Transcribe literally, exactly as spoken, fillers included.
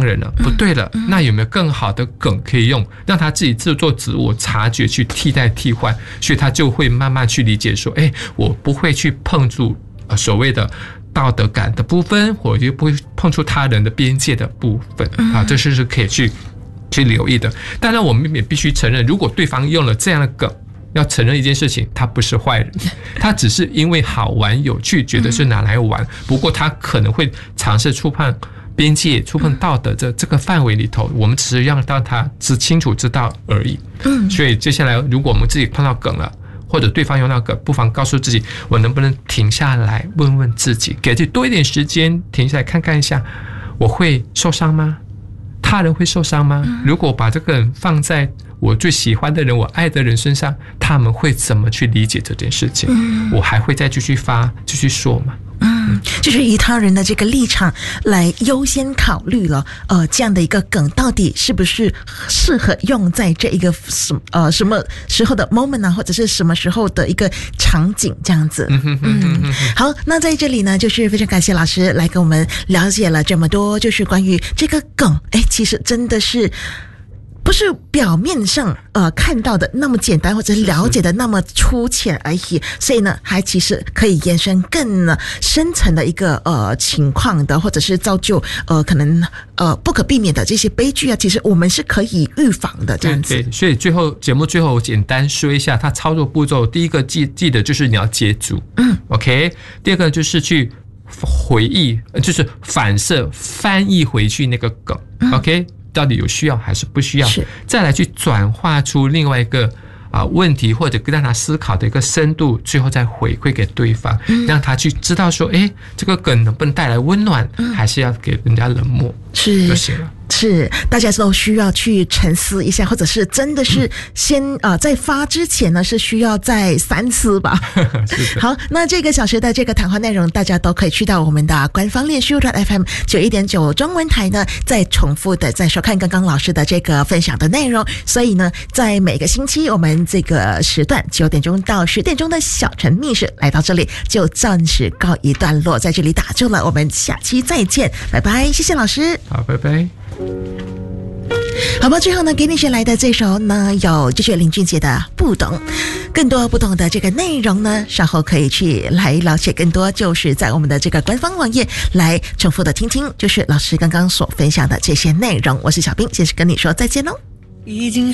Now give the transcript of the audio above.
人了，不对了，那有没有更好的梗可以用，让他自己自作自我察觉去替代替换，所以他就会慢慢去理解说，哎，我不会去碰触呃所谓的道德感的部分，或者不会碰触他人的边界的部分啊，这是可以去去留意的。当然，我们也必须承认，如果对方用了这样的梗，要承认一件事情，他不是坏人，他只是因为好玩有趣，觉得是拿来玩。不过他可能会尝试触碰边界、触碰道德这这个范围里头，我们只是让到他知清楚知道而已。嗯，所以接下来，如果我们自己碰到梗了，或者对方用那个，不妨告诉自己，我能不能停下来问问自己，给自己多一点时间，停下来看看一下，我会受伤吗？他人会受伤吗？如果把这个人放在我最喜欢的人、我爱的人身上，他们会怎么去理解这件事情？我还会再继续发、继续说吗？ 嗯，就是以他人的这个立场来优先考虑了，呃，这样的一个梗到底是不是适合用在这一个什呃什么时候的 moment 啊，或者是什么时候的一个场景这样子。嗯，好，那在这里呢，就是非常感谢老师来跟我们了解了这么多，就是关于这个梗，哎，其实真的是。不是表面上呃看到的那么简单，或者了解的那么粗浅而已，所以呢，还其实可以延伸更深层的一个呃情况的，或者是造就呃可能呃不可避免的这些悲剧啊，其实我们是可以预防的这样子。 对，对，所以最后节目最后简单说一下它操作步骤，第一个记记得就是你要接住，嗯 ，OK， 第二个就是去回忆，就是反射翻译回去那个梗，嗯，OK。到底有需要还是不需要？再来去转化出另外一个啊问题，或者让他思考的一个深度，最后再回馈给对方，嗯，让他去知道说，哎，这个梗能不能带来温暖，嗯，还是要给人家冷漠，是就行了。 是，大家都需要去沉思一下，或者是真的是先啊、呃，在发之前呢，是需要再三思吧。好，那这个小时的这个谈话内容，大家都可以去到我们的官方脸书 F M 九一点九中文台呢，再重复的再收看刚刚老师的这个分享的内容。所以呢，在每个星期我们这个时段九点钟到十点钟的小陈密室来到这里，就暂时告一段落，在这里打住了。我们下期再见，拜拜，谢谢老师。 好，拜拜。 好吧，最后呢，给你选来的这首呢，有就是林俊杰的《不懂》，更多不懂的这个内容呢，稍后可以去来了解更多，就是在我们的这个官方网页来重复的听听，就是老师刚刚所分享的这些内容。我是小兵，先是跟你说再见喽。已经